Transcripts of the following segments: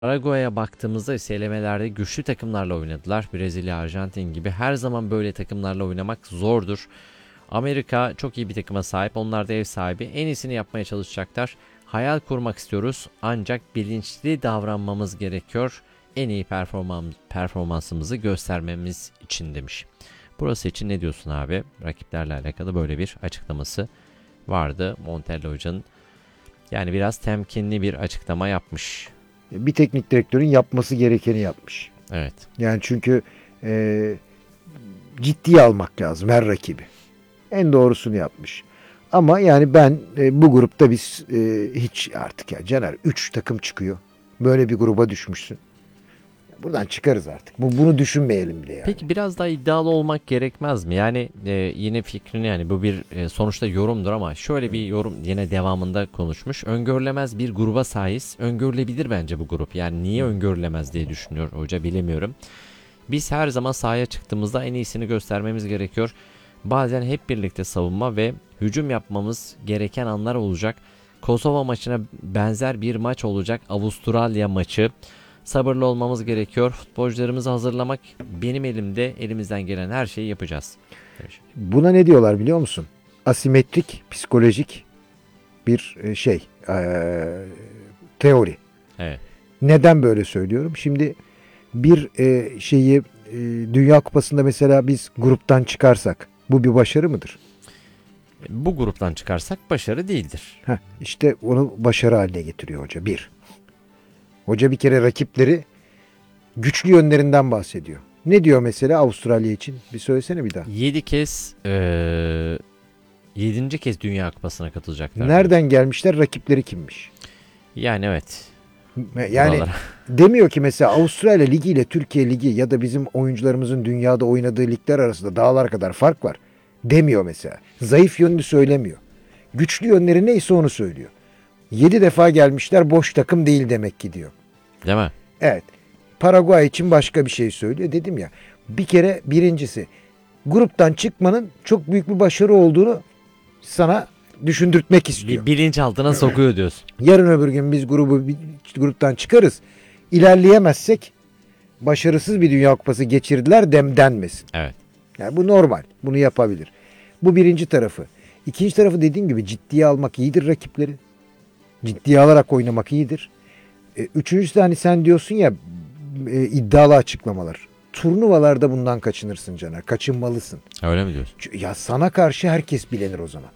Paraguay'a baktığımızda ise elemelerde güçlü takımlarla oynadılar. Brezilya, Arjantin gibi her zaman böyle takımlarla oynamak zordur. Amerika çok iyi bir takıma sahip. Onlar da ev sahibi. En iyisini yapmaya çalışacaklar. Hayal kurmak istiyoruz ancak bilinçli davranmamız gerekiyor. En iyi performansımızı göstermemiz için demiş. Burası için ne diyorsun abi? Rakiplerle alakalı böyle bir açıklaması vardı Montella Hoca'nın. Yani biraz temkinli bir açıklama yapmış. Bir teknik direktörün yapması gerekeni yapmış. Evet. Yani çünkü e, ciddiye almak lazım her rakibi. En doğrusunu yapmış. Ama yani ben bu grupta biz hiç artık ya Caner 3 takım çıkıyor. Böyle bir gruba düşmüşsün. Buradan çıkarız artık. Bunu düşünmeyelim bile yani. Peki biraz daha iddialı olmak gerekmez mi? Yani yine fikrini yani bu bir sonuçta yorumdur ama şöyle bir yorum yine devamında konuşmuş. Öngörülemez bir gruba sahibiz. Öngörülebilir bence bu grup. Yani niye öngörülemez diye düşünüyor hoca bilemiyorum. Biz her zaman sahaya çıktığımızda en iyisini göstermemiz gerekiyor. Bazen hep birlikte savunma ve hücum yapmamız gereken anlar olacak. Kosova maçına benzer bir maç olacak. Avustralya maçı. Sabırlı olmamız gerekiyor. Futbolcularımızı hazırlamak benim elimde. Elimizden gelen her şeyi yapacağız. Demiş. Buna ne diyorlar biliyor musun? Asimetrik psikolojik bir teori. Evet. Neden böyle söylüyorum? Şimdi bir Dünya Kupası'nda mesela biz gruptan çıkarsak bu bir başarı mıdır? Bu gruptan çıkarsak başarı değildir. İşte onu başarı haline getiriyor hoca. Hoca bir kere rakipleri güçlü yönlerinden bahsediyor. Ne diyor mesela Avustralya için? Bir söylesene bir daha. 7 kez Dünya Kupası'na katılacaklar. Nereden gelmişler? Rakipleri kimmiş? Yani evet. Yani Buralara. demiyor ki mesela Avustralya Ligi ile Türkiye Ligi ya da bizim oyuncularımızın dünyada oynadığı ligler arasında dağlar kadar fark var. Demiyor mesela. Zayıf yönünü söylemiyor. Güçlü yönleri neyse onu söylüyor. 7 defa gelmişler boş takım değil demek ki diyor. Değil mi? Evet. Paraguay için başka bir şey söylüyor. Dedim ya bir kere birincisi gruptan çıkmanın çok büyük bir başarı olduğunu sana düşündürtmek istiyor. Bilinçaltına sokuyor diyorsun. Yarın öbür gün biz gruptan çıkarız. İlerleyemezsek başarısız bir Dünya Kupası geçirdiler denmesin. Evet. Yani bu normal. Bunu yapabilir. Bu birinci tarafı. İkinci tarafı dediğim gibi ciddiye almak iyidir rakipleri. Ciddiye alarak oynamak iyidir. Üçüncüsü de hani sen diyorsun ya iddialı açıklamalar. Turnuvalarda bundan kaçınırsın Caner. Kaçınmalısın. Öyle mi diyorsun? Ya sana karşı herkes bilenir o zaman.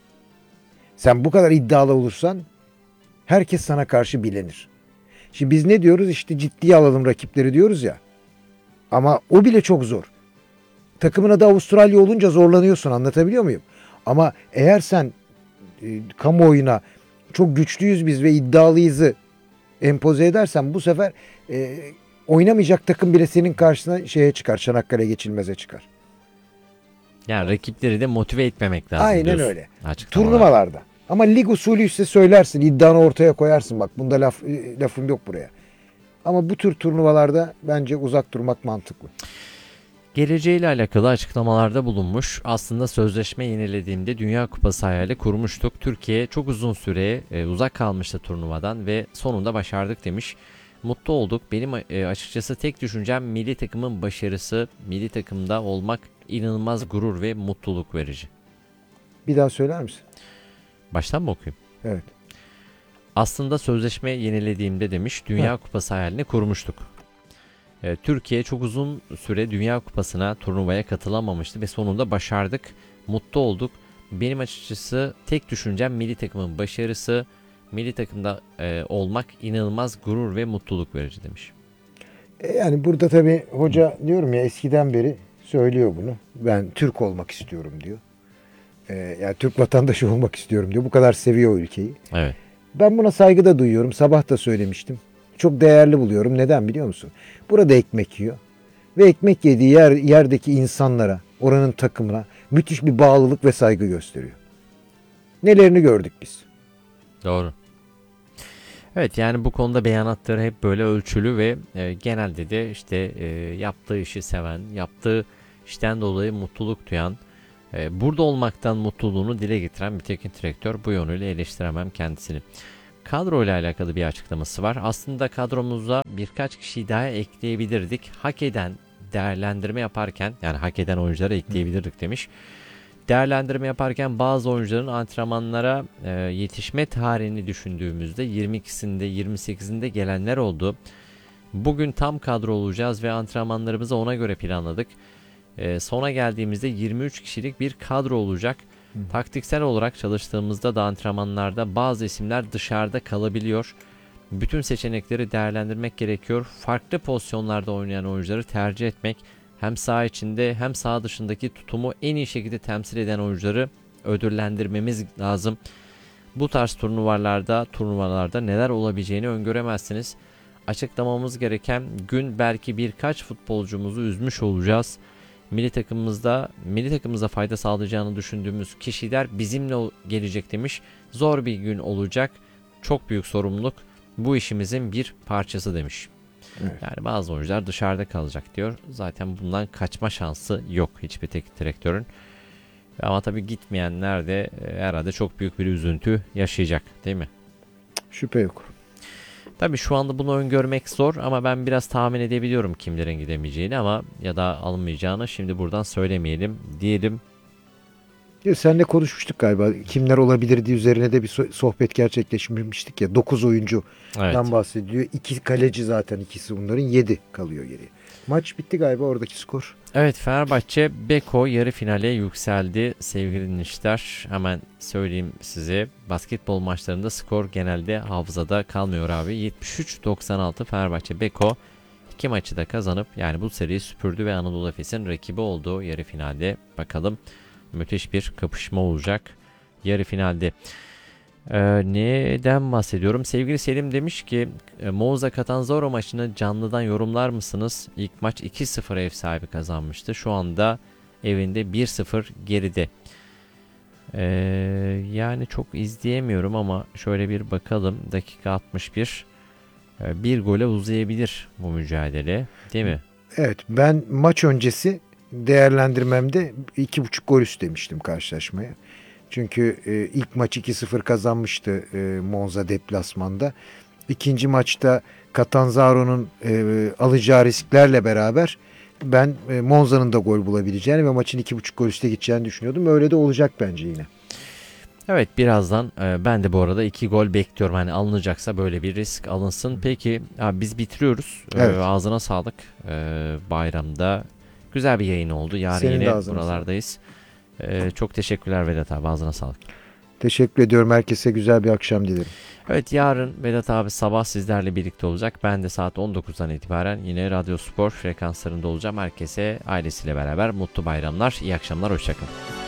Sen bu kadar iddialı olursan herkes sana karşı bilenir. Şimdi biz ne diyoruz? İşte ciddiye alalım rakipleri diyoruz ya. Ama o bile çok zor. Takımın adı Avustralya olunca zorlanıyorsun, anlatabiliyor muyum? Ama eğer sen kamuoyuna çok güçlüyüz biz ve iddialıyızı empoze edersen bu sefer oynamayacak takım bile senin karşısına çıkar. Çanakkale Geçilmez'e çıkar. Yani rakipleri de motive etmemek lazım Aynen diyorsun. öyle. Açıklamalar. Turnuvalarda. Ama lig usulü ise söylersin. İddianı ortaya koyarsın. Bak bunda lafım yok buraya. Ama bu tür turnuvalarda bence uzak durmak mantıklı. Geleceğiyle alakalı açıklamalarda bulunmuş. Aslında sözleşme yenilediğimde Dünya Kupası hayali kurmuştuk. Türkiye çok uzun süre uzak kalmıştı turnuvadan ve sonunda başardık demiş. Mutlu olduk. Benim açıkçası tek düşüncem milli takımın başarısı. Milli takımda olmak inanılmaz gurur ve mutluluk verici. Bir daha söyler misin? Baştan mı okuyayım? Evet. Aslında sözleşme yenilediğimde demiş Dünya Kupası hayalini kurmuştuk. Türkiye çok uzun süre Dünya Kupası'na turnuvaya katılamamıştı ve sonunda başardık. Mutlu olduk. Benim açıkçası tek düşüncem milli takımın başarısı. Milli takımda olmak inanılmaz gurur ve mutluluk verici demiş. Yani burada tabii hoca diyorum ya eskiden beri söylüyor bunu. Ben Türk olmak istiyorum diyor. Yani Türk vatandaşı olmak istiyorum diyor. Bu kadar seviyor ülkeyi. Evet. Ben buna saygı da duyuyorum. Sabah da söylemiştim. Çok değerli buluyorum. Neden biliyor musun? Burada ekmek yiyor. Ve ekmek yediği yerdeki insanlara, oranın takımına müthiş bir bağlılık ve saygı gösteriyor. Nelerini gördük biz. Doğru. Evet yani bu konuda beyanatları hep böyle ölçülü ve genelde de işte yaptığı işi seven, yaptığı işten dolayı mutluluk duyan, burada olmaktan mutluluğunu dile getiren bir teknik direktör. Bu yönüyle eleştiremem kendisini. kadroyla alakalı bir açıklaması var. Aslında kadromuza birkaç kişiyi daha ekleyebilirdik. Hak eden değerlendirme yaparken, yani hak eden oyuncuları ekleyebilirdik demiş. Değerlendirme yaparken bazı oyuncuların antrenmanlara yetişme tarihini düşündüğümüzde 22'sinde 28'inde gelenler oldu. Bugün tam kadro olacağız ve antrenmanlarımızı ona göre planladık. Sona geldiğimizde 23 kişilik bir kadro olacak. Taktiksel olarak çalıştığımızda da antrenmanlarda bazı isimler dışarıda kalabiliyor. Bütün seçenekleri değerlendirmek gerekiyor. Farklı pozisyonlarda oynayan oyuncuları tercih etmek, hem saha içinde hem saha dışındaki tutumu en iyi şekilde temsil eden oyuncuları ödüllendirmemiz lazım. Bu tarz turnuvalarda neler olabileceğini öngöremezsiniz. Açıklamamız gereken gün belki birkaç futbolcumuzu üzmüş olacağız. Milli takımımıza fayda sağlayacağını düşündüğümüz kişiler bizimle gelecek demiş. Zor bir gün olacak. Çok büyük sorumluluk. Bu işimizin bir parçası demiş. Evet. Yani bazı oyuncular dışarıda kalacak diyor. Zaten bundan kaçma şansı yok hiçbir teknik direktörün. Ama tabii gitmeyenler de herhalde çok büyük bir üzüntü yaşayacak, değil mi? Şüphe yok. Tabii şu anda bunu öngörmek zor ama ben biraz tahmin edebiliyorum kimlerin gidemeyeceğini ama ya da alınmayacağını. Şimdi buradan söylemeyelim diyelim. Seninle konuşmuştuk galiba. Kimler olabilir diye üzerine de bir sohbet gerçekleştirmiştik ya. 9 oyuncudan Evet. bahsediyor. 2 kaleci zaten, ikisi bunların 7 kalıyor geriye. Maç bitti galiba, oradaki skor. Evet, Fenerbahçe Beko yarı finale yükseldi sevgili dinleyiciler. Hemen söyleyeyim size, basketbol maçlarında skor genelde hafızada kalmıyor abi. 73-96 Fenerbahçe Beko 2 maçı da kazanıp yani bu seriyi süpürdü ve Anadolu Efes'in rakibi olduğu yarı finalde. Bakalım, müthiş bir kapışma olacak yarı finalde. Neden bahsediyorum? Sevgili Selim demiş ki Monza Catanzaro maçını canlıdan yorumlar mısınız? İlk maç 2-0 ev sahibi kazanmıştı. Şu anda evinde 1-0 geride. Yani çok izleyemiyorum ama şöyle bir bakalım. Dakika 61. Bir gole uzayabilir bu mücadele, değil mi? Evet, ben maç öncesi değerlendirmemde 2,5 gol üst demiştim karşılaşmaya. Çünkü ilk maç 2-0 kazanmıştı Monza deplasmanda. İkinci maçta Catanzaro'nun alacağı risklerle beraber ben Monza'nın da gol bulabileceğini ve maçın 2,5 gol üste gideceğini düşünüyordum. Öyle de olacak bence yine. Evet, birazdan ben de bu arada 2 gol bekliyorum. Hani alınacaksa böyle bir risk alınsın. Peki abi, biz bitiriyoruz. Evet. Ağzına sağlık. Bayramda güzel bir yayın oldu. Yarın Senin de yine ağzına buralardayız. Çok teşekkürler Vedat abi, ağzına sağlık. Teşekkür ediyorum. Herkese güzel bir akşam dilerim. Evet, yarın Vedat abi sabah sizlerle birlikte olacak. Ben de saat 19'dan itibaren yine Radyo Spor frekanslarında olacağım. Herkese ailesiyle beraber mutlu bayramlar, iyi akşamlar, hoşçakalın.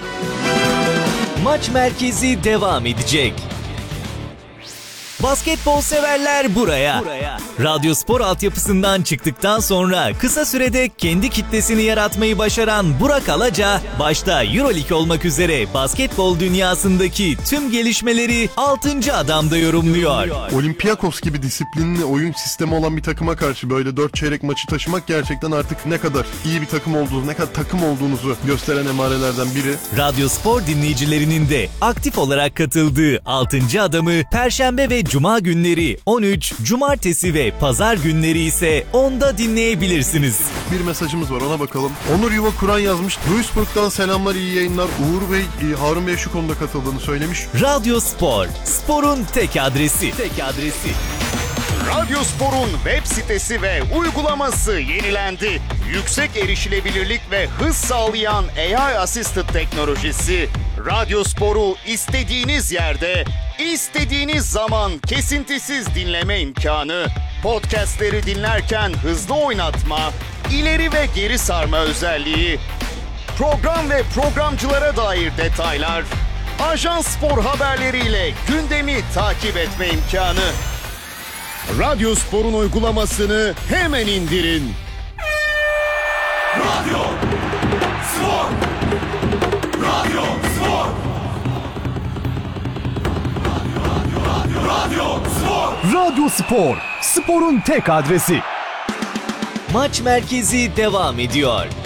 Maç merkezi devam edecek. Basketbol severler buraya. Radyo Spor altyapısından çıktıktan sonra kısa sürede kendi kitlesini yaratmayı başaran Burak Alaca, başta EuroLeague olmak üzere basketbol dünyasındaki tüm gelişmeleri 6. Adam'da yorumluyor. Olympiakos gibi disiplinli oyun sistemi olan bir takıma karşı böyle 4 çeyrek maçı taşımak gerçekten artık ne kadar iyi bir takım olduğunuzu, ne kadar takım olduğunuzu gösteren emarelerden biri. Radyo Spor dinleyicilerinin de aktif olarak katıldığı 6. Adam'ı Perşembe ve Cuma günleri 13, Cumartesi ve Pazar günleri ise 10'da dinleyebilirsiniz. Bir mesajımız var, ona bakalım. Onur Yuva Kur'an yazmış. Duisburg'dan selamlar, iyi yayınlar. Uğur Bey, Harun Bey şu konuda katıldığını söylemiş. Radyo Spor, sporun tek adresi. Radyo Spor'un web sitesi ve uygulaması yenilendi. Yüksek erişilebilirlik ve hız sağlayan AI Assisted teknolojisi Radyo Spor'u istediğiniz yerde, istediğiniz zaman kesintisiz dinleme imkanı, podcastleri dinlerken hızlı oynatma, ileri ve geri sarma özelliği, program ve programcılara dair detaylar, Ajans Spor haberleriyle gündemi takip etme imkanı. Radyo Spor'un uygulamasını hemen indirin. Radyo Spor. Radyo Spor. Radyo Spor. Radyo Spor, sporun tek adresi. Maç merkezi devam ediyor.